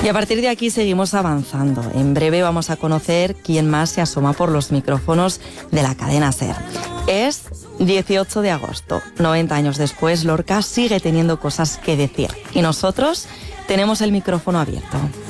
Y a partir de aquí seguimos avanzando. En breve vamos a conocer quién más se asoma por los micrófonos de la cadena SER. Es 18 de agosto. 90 años después, Lorca sigue teniendo cosas que decir. Y nosotros tenemos el micrófono abierto.